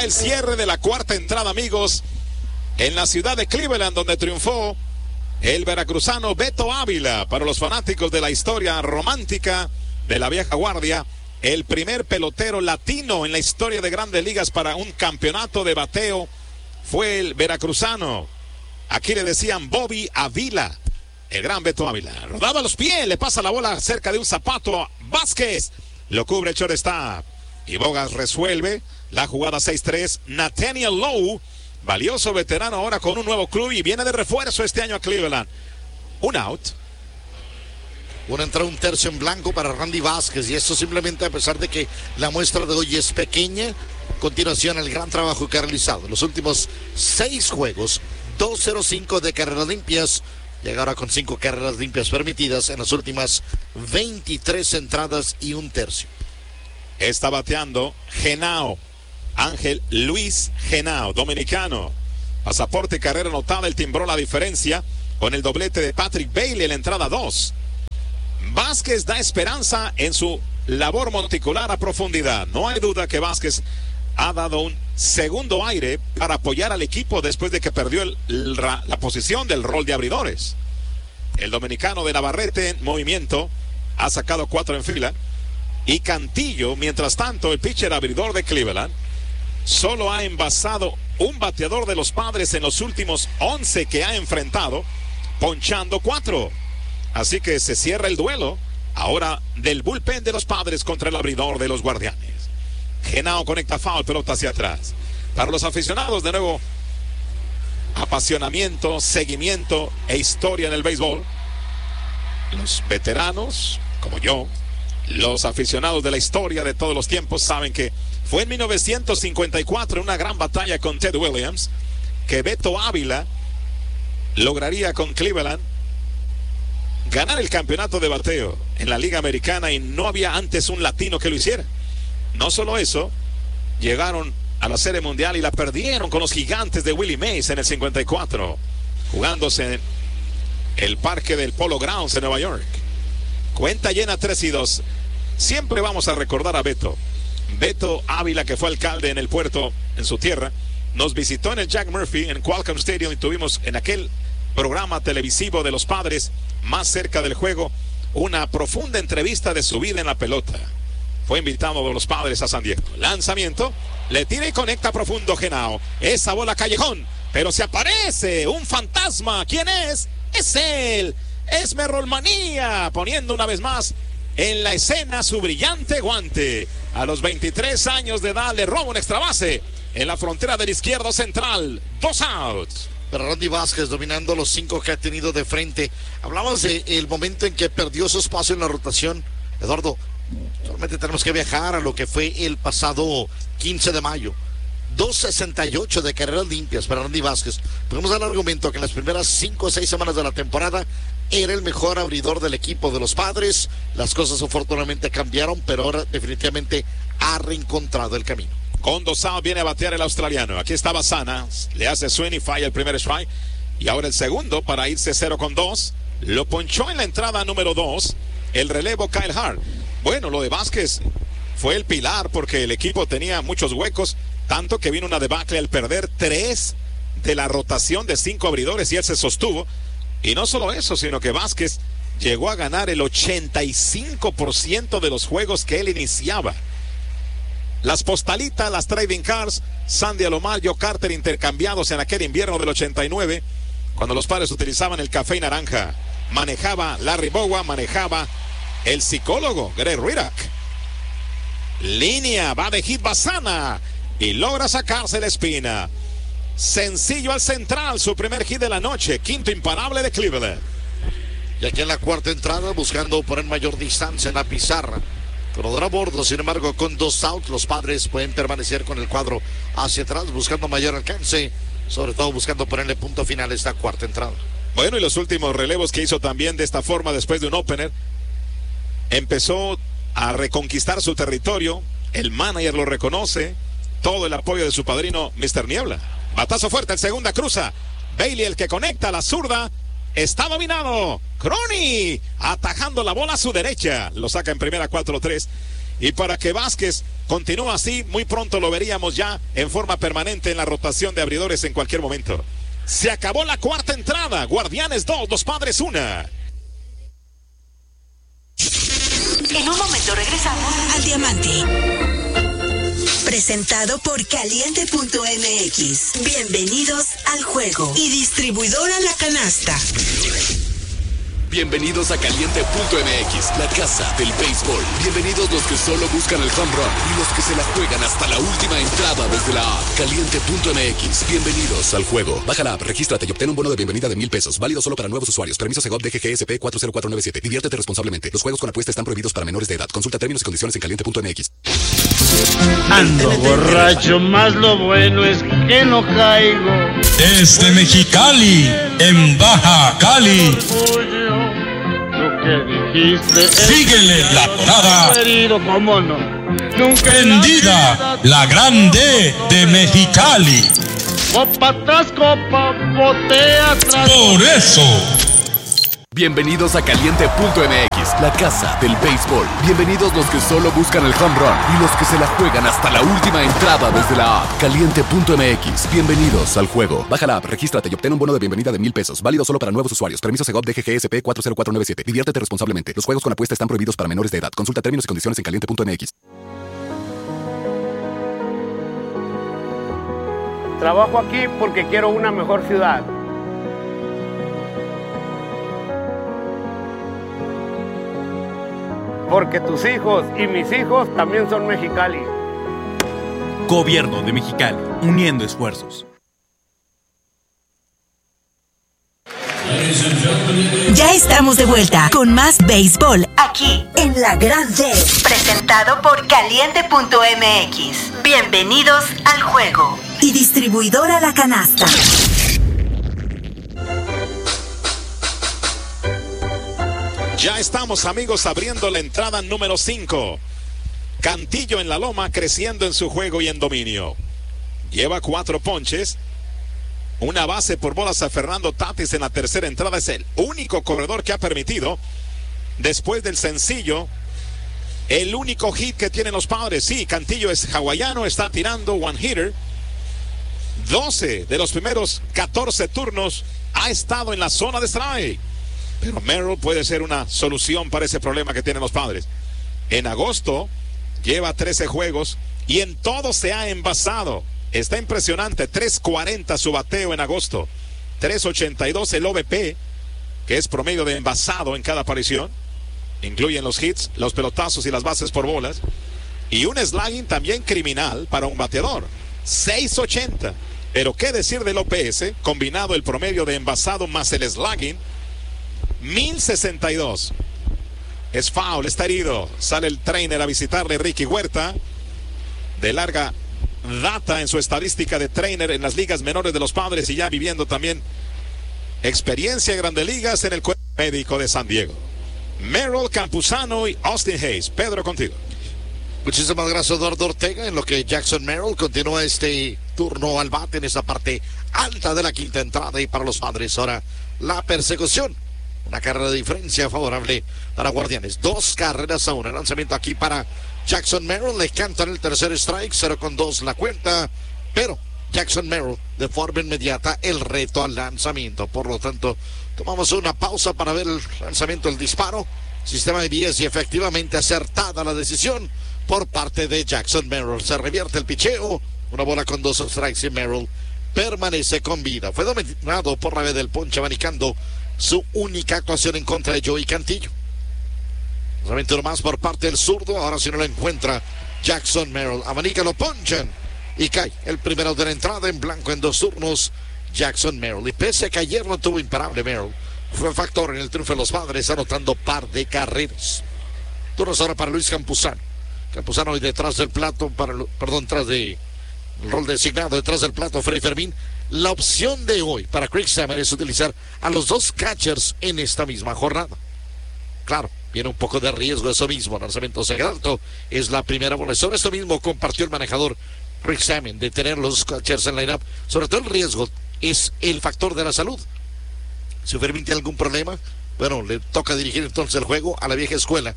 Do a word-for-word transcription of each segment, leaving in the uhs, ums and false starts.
ya el cierre de la cuarta entrada, amigos, en la ciudad de Cleveland, donde triunfó el veracruzano Beto Ávila. Para los fanáticos de la historia romántica de la vieja guardia, el primer pelotero latino en la historia de Grandes Ligas para un campeonato de bateo fue el veracruzano. Aquí le decían Bobby Ávila, el gran Beto Ávila. Rodaba los pies, le pasa la bola cerca de un zapato a Vázquez. Lo cubre el shortstop. Y Bogas resuelve la jugada seis tres. Nathaniel Lowe, valioso veterano ahora con un nuevo club y viene de refuerzo este año a Cleveland. Un out. Una entrada, un tercio en blanco para Randy Vázquez. Y esto simplemente a pesar de que la muestra de hoy es pequeña. A continuación, el gran trabajo que ha realizado. Los últimos seis juegos, doscientos cinco de carreras limpias. Llega ahora con cinco carreras limpias permitidas en las últimas veintitrés entradas y un tercio. Está bateando Genao, Ángel Luis Genao, dominicano. Pasaporte y carrera anotada, él timbró la diferencia con el doblete de Patrick Bailey en la entrada dos. Vázquez da esperanza en su labor monticular a profundidad. No hay duda que Vázquez ha dado un segundo aire para apoyar al equipo después de que perdió el, el, la posición del rol de abridores. El dominicano de Navarrete en movimiento ha sacado cuatro en fila. Y Cantillo, mientras tanto, el pitcher abridor de Cleveland, solo ha envasado un bateador de los Padres en los últimos once que ha enfrentado, ponchando cuatro. Así que se cierra el duelo ahora del bullpen de los Padres contra el abridor de los Guardianes. Genao conecta foul, pelota hacia atrás. Para los aficionados, de nuevo, apasionamiento, seguimiento e historia en el béisbol. Los veteranos, como yo, los aficionados de la historia de todos los tiempos, saben que fue en mil novecientos cincuenta y cuatro, en una gran batalla con Ted Williams, que Beto Ávila lograría con Cleveland ganar el campeonato de bateo en la Liga Americana, y no había antes un latino que lo hiciera. No solo eso, llegaron a la Serie Mundial y la perdieron con los Gigantes de Willie Mays en el cincuenta y cuatro, jugándose en el parque del Polo Grounds en Nueva York. Cuenta llena tres y dos. Siempre vamos a recordar a Beto. Beto Ávila, que fue alcalde en el puerto, en su tierra, nos visitó en el Jack Murphy, en Qualcomm Stadium, y tuvimos en aquel programa televisivo de los Padres, más cerca del juego, una profunda entrevista de su vida en la pelota. Fue invitado de los Padres a San Diego. Lanzamiento, le tira y conecta profundo Genao. Esa bola callejón, pero se aparece un fantasma. ¿Quién es? Es él. Es Merrolmanía, poniendo una vez más en la escena su brillante guante. A los veintitrés años de edad le roba un extra base en la frontera del izquierdo central. Dos outs. Pero Randy Vázquez dominando los cinco que ha tenido de frente. Hablamos del momento en que perdió su espacio en la rotación. Eduardo, solamente tenemos que viajar a lo que fue el pasado quince de mayo. doscientos sesenta y ocho de carreras limpias para Randy Vázquez. Podemos dar el argumento que en las primeras cinco o seis semanas de la temporada era el mejor abridor del equipo de los Padres. Las cosas afortunadamente cambiaron, pero ahora definitivamente ha reencontrado el camino. Con dos outs viene a batear el australiano. Aquí estaba Sana, le hace swing y falla el primer strike. Y ahora el segundo para irse cero con dos. Lo ponchó en la entrada número dos el relevo Kyle Hart. Bueno, lo de Vázquez fue el pilar porque el equipo tenía muchos huecos, tanto que vino una debacle al perder tres de la rotación de cinco abridores y él se sostuvo. Y no solo eso, sino que Vázquez llegó a ganar el ochenta y cinco por ciento de los juegos que él iniciaba. Las postalitas, las trading cards, Sandy Alomar, Joe Carter intercambiados en aquel invierno del ochenta y nueve, cuando los Padres utilizaban el café y naranja. Manejaba Larry Bowa, manejaba el psicólogo Greg Ruirak. Línea, va de hit Bazana y logra sacarse la espina. Sencillo al central, su primer hit de la noche, quinto imparable de Cleveland. Y aquí en la cuarta entrada, buscando poner mayor distancia en la pizarra. Pero a bordo, sin embargo, con dos outs, los Padres pueden permanecer con el cuadro hacia atrás, buscando mayor alcance, sobre todo buscando ponerle punto final a esta cuarta entrada. Bueno, y los últimos relevos que hizo también de esta forma después de un opener, empezó a reconquistar su territorio, el manager lo reconoce, todo el apoyo de su padrino mister Niebla. Batazo fuerte, el segunda cruza, Bailey el que conecta a la zurda, está dominado, Crony atajando la bola a su derecha, lo saca en primera cuatro tres. Y para que Vázquez continúe así, muy pronto lo veríamos ya en forma permanente en la rotación de abridores en cualquier momento. Se acabó la cuarta entrada. Guardianes dos, Los Padres una. En un momento regresamos al Diamante. Presentado por Caliente punto M X. Bienvenidos al juego. Y distribuidora La Canasta. Bienvenidos a Caliente punto M X, la casa del béisbol. Bienvenidos los que solo buscan el home run y los que se la juegan hasta la última entrada desde la app. Caliente punto M X, bienvenidos al juego. Baja la app, regístrate y obtén un bono de bienvenida de mil pesos. Válido solo para nuevos usuarios. Permiso Segov D G G S P cuatro cero cuatro nueve siete. Diviértete responsablemente. Los juegos con apuesta están prohibidos para menores de edad. Consulta términos y condiciones en Caliente punto M X. Ando borracho, más lo bueno es que no caigo. Desde Mexicali, en Baja Cali. Síguele la parada. ¿Cómo no? Prendida, la grande de Mexicali. Copa tras copa, botea tras. Por eso. Bienvenidos a Caliente punto M X, la casa del béisbol. Bienvenidos los que solo buscan el home run y los que se la juegan hasta la última entrada desde la app. Caliente punto M X, bienvenidos al juego. Baja la app, regístrate y obtén un bono de bienvenida de mil pesos. Válido solo para nuevos usuarios. Permiso Segov D G G S P cuatro cero cuatro nueve siete. Diviértete responsablemente. Los juegos con apuesta están prohibidos para menores de edad. Consulta términos y condiciones en Caliente punto M X. Trabajo aquí porque quiero una mejor ciudad. Porque tus hijos y mis hijos también son Mexicali. Gobierno de Mexicali, uniendo esfuerzos. Ya estamos de vuelta con más béisbol aquí en La Grande. Presentado por Caliente punto M X. Bienvenidos al juego. Y distribuidora La Canasta. Ya estamos, amigos, abriendo la entrada número cinco. Cantillo en la loma, creciendo en su juego y en dominio. Lleva cuatro ponches. Una base por bolas a Fernando Tatis en la tercera entrada. Es el único corredor que ha permitido, después del sencillo, el único hit que tienen los Padres. Sí, Cantillo es hawaiano, está tirando one hitter. doce de los primeros catorce turnos ha estado en la zona de strike. Pero Merrill puede ser una solución para ese problema que tienen los Padres. En agosto lleva trece juegos y en todo se ha envasado. Está impresionante, tres cuarenta su bateo en agosto, tres ochenta y dos el O V P, que es promedio de envasado en cada aparición. Incluyen los hits, los pelotazos y las bases por bolas. Y un slugging también criminal para un bateador, seis ochenta. Pero qué decir del O P S, combinado el promedio de envasado más el slugging, mil sesenta y dos. Es foul, está herido. Sale el trainer a visitarle, Ricky Huerta, de larga data en su estadística de trainer en las ligas menores de los Padres y ya viviendo también experiencia en Grandes Ligas en el cuerpo médico de San Diego. Merrill, Campuzano y Austin Hayes. Pedro, contigo. Muchísimas gracias, Eduardo Ortega. En lo que Jackson Merrill continúa este turno al bate en esa parte alta de la quinta entrada. Y para los Padres ahora la persecución. Una carrera de diferencia favorable para Guardianes. Dos carreras a una. Lanzamiento aquí para Jackson Merrill. Le cantan el tercer strike. cero con dos la cuenta. Pero Jackson Merrill de forma inmediata el reto al lanzamiento. Por lo tanto, tomamos una pausa para ver el lanzamiento, el disparo. Sistema de diez y efectivamente acertada la decisión por parte de Jackson Merrill. Se revierte el picheo. Una bola con dos strikes y Merrill permanece con vida. Fue dominado por la vez del ponche, abanicando su única actuación en contra de Joey Cantillo. Lanzamiento más por parte del zurdo. Ahora si no lo encuentra Jackson Merrill. Abanica, lo ponchan y cae el primero de la entrada en blanco en dos turnos. Jackson Merrill. Y pese a que ayer no tuvo imparable, Merrill fue factor en el triunfo de los Padres, anotando par de carreras. Turnos ahora para Luis Campuzano. Campuzano hoy detrás del plato, para, perdón, tras de el rol designado detrás del plato, Freddy Fermín. La opción de hoy para Craig Sammer es utilizar a los dos catchers en esta misma jornada. Claro, viene un poco de riesgo eso mismo. Lanzamiento se alto, es la primera bola. Sobre esto mismo compartió el manejador Craig Sammer de tener los catchers en line-up. Sobre todo el riesgo es el factor de la salud. Si Fermín tiene algún problema, bueno, le toca dirigir entonces el juego a la vieja escuela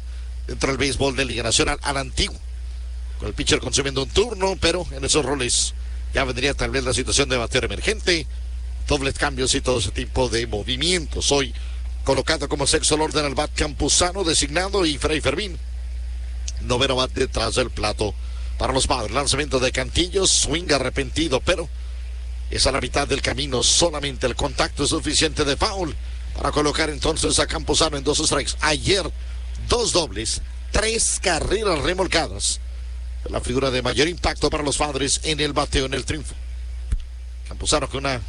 dentro del béisbol de Liga Nacional al antiguo, con el pitcher consumiendo un turno, pero en esos roles ya vendría tal vez la situación de bateador emergente, dobles cambios y todo ese tipo de movimientos. Hoy colocado como sexto al orden al bat Campuzano designado y Freddy Fermín, noveno bat detrás del plato para los Padres. Lanzamiento de Cantillo, swing arrepentido, pero es a la mitad del camino. Solamente el contacto es suficiente de foul para colocar entonces a Campuzano en dos strikes. Ayer, dos dobles, tres carreras remolcadas. La figura de mayor impacto para los Padres en el bateo, en el triunfo. Campuzano con una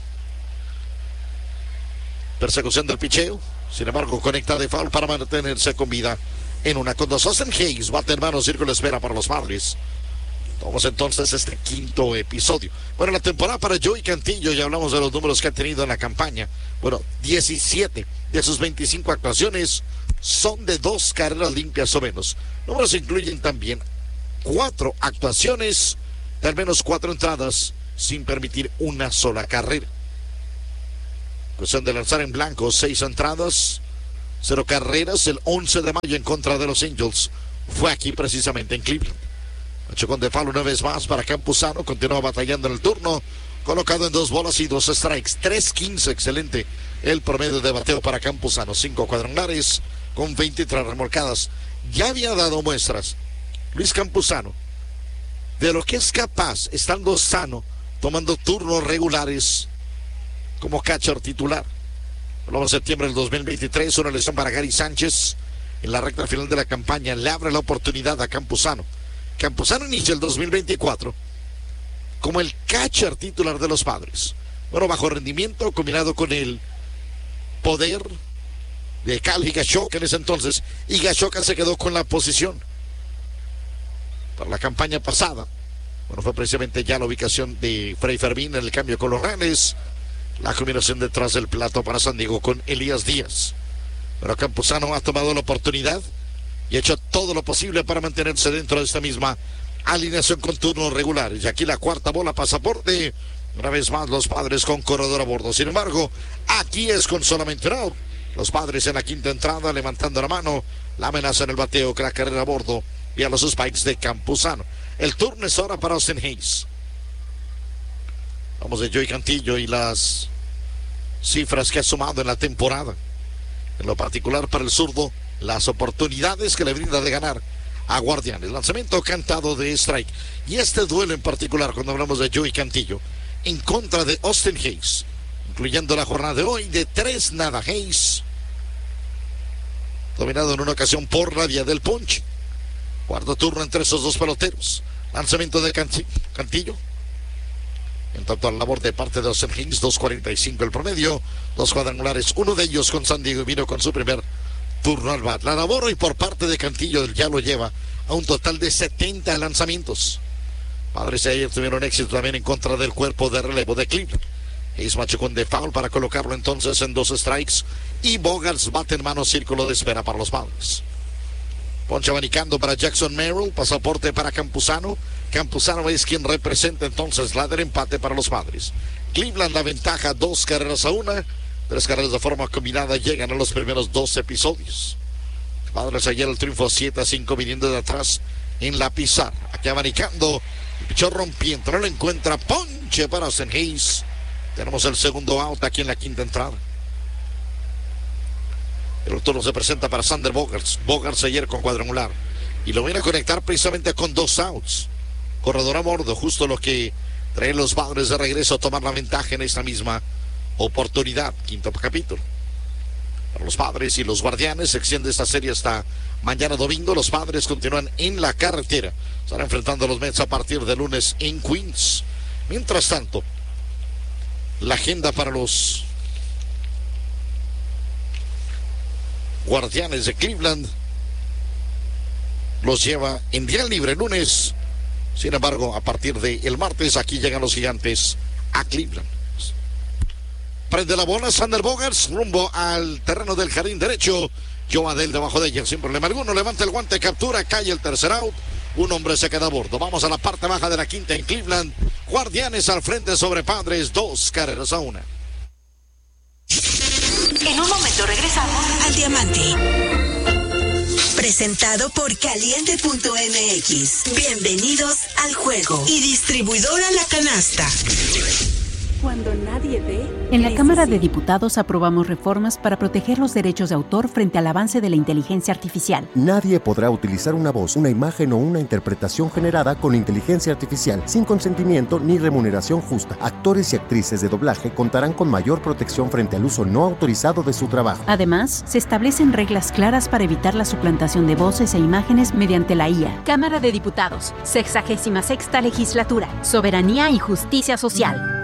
persecución del picheo. Sin embargo, conecta de foul para mantenerse con vida en una con dos. Austin Hayes, bate en mano, círculo espera para los Padres. Vamos entonces a este quinto episodio. Bueno, la temporada para Joey Cantillo, ya hablamos de los números que ha tenido en la campaña. Bueno, diecisiete de sus veinticinco actuaciones son de dos carreras limpias o menos. Números incluyen también cuatro actuaciones de al menos cuatro entradas sin permitir una sola carrera. Cuestión de lanzar en blanco, seis entradas, cero carreras. El once de mayo en contra de los Angels fue aquí precisamente en Cleveland. Machocón de foul una vez más para Campuzano. Continúa batallando en el turno. Colocado en dos bolas y dos strikes. tres quince, excelente el promedio de bateo para Campuzano. Cinco cuadrangulares con veintitrés remolcadas. Ya había dado muestras Luis Campuzano de lo que es capaz, estando sano, tomando turnos regulares como catcher titular. Hablamos de septiembre del dos mil veintitrés. Una lesión para Gary Sánchez en la recta final de la campaña. Le abre la oportunidad a Campuzano. Campuzano inicia el dos mil veinticuatro como el catcher titular de los Padres. Bueno, bajo rendimiento combinado con el poder de Cal Higashioka en ese entonces. Higashioka se quedó con la posición para la campaña pasada. Bueno, fue precisamente ya la ubicación de Freddy Fermín en el cambio con los Reales. La combinación detrás del plato para San Diego con Elías Díaz. Pero Campuzano ha tomado la oportunidad y ha hecho todo lo posible para mantenerse dentro de esta misma alineación con turnos regulares. Y aquí la cuarta bola, pasaporte. Una vez más los Padres con corredor a bordo. Sin embargo, aquí es con solamente un out. Los Padres en la quinta entrada levantando la mano. La amenaza en el bateo, que la carrera a bordo y a los spikes de Campuzano. El turno es ahora para Austin Hayes. Vamos de Joey Cantillo y las cifras que ha sumado en la temporada. En lo particular para el zurdo, las oportunidades que le brinda de ganar a Guardianes. Lanzamiento cantado de strike. Y este duelo en particular, cuando hablamos de Joey Cantillo, en contra de Austin Hayes, incluyendo la jornada de hoy, de tres nada. Hayes, dominado en una ocasión por la vía del ponche. Cuarto turno entre esos dos peloteros. Lanzamiento de Cantillo. En tanto a la labor de parte de Austin Hayes, dos cuarenta y cinco el promedio, dos cuadrangulares, uno de ellos con San Diego, y vino con su primer turno al bat. La labor hoy por parte de Cantillo ya lo lleva a un total de setenta lanzamientos. Padres ayer tuvieron éxito también en contra del cuerpo de relevo de Cleveland. Hayes machucón de foul para colocarlo entonces en dos strikes, y Bogaerts bate en mano, círculo de espera para los Padres. Ponche abanicando para Jackson Merrill, pasaporte para Campuzano. Campuzano es quien representa entonces la del empate para los Padres. Cleveland la ventaja, dos carreras a una. Tres carreras de forma combinada llegan a los primeros dos episodios. Padres ayer el triunfo siete a cinco viniendo de atrás en la pizarra. Aquí abanicando, el pichón rompiendo, no lo encuentra. Ponche para Austin Hayes. Tenemos el segundo out aquí en la quinta entrada. El turno se presenta para Sander Bogaerts. Bogaerts ayer con cuadrangular. Y lo viene a conectar precisamente con dos outs. Corredor a bordo, justo lo que traen los Padres de regreso a tomar la ventaja en esta misma oportunidad. Quinto capítulo. Para los Padres y los Guardianes se extiende esta serie hasta mañana domingo. Los Padres continúan en la carretera. Estarán enfrentando a los Mets a partir de lunes en Queens. Mientras tanto, la agenda para los Guardianes de Cleveland los lleva en día libre lunes. Sin embargo, a partir del martes aquí llegan los Gigantes a Cleveland. Prende la bola Sander Bogaerts rumbo al terreno del jardín derecho. Joe Adell debajo de ella sin problema alguno. Levanta el guante, captura, cae el tercer out. Un hombre se queda a bordo. Vamos a la parte baja de la quinta en Cleveland. Guardianes al frente sobre Padres, dos carreras a una. En un momento regresamos al Diamante. presentado por Caliente punto M X. Bienvenidos al juego. Y distribuidora La Canasta. Cuando nadie ve. En la Cámara de Diputados aprobamos reformas para proteger los derechos de autor frente al avance de la inteligencia artificial. Nadie podrá utilizar una voz, una imagen o una interpretación generada con inteligencia artificial sin consentimiento ni remuneración justa. Actores y actrices de doblaje contarán con mayor protección frente al uso no autorizado de su trabajo. Además, se establecen reglas claras para evitar la suplantación de voces e imágenes mediante la I A. Cámara de Diputados, sexagésima sexta legislatura, Soberanía y Justicia Social.